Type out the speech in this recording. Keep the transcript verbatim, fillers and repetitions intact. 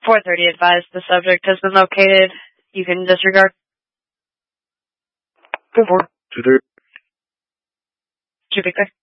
four thirty advised the subject has been located. You can disregard. Go for it. two thirty. Should be clear.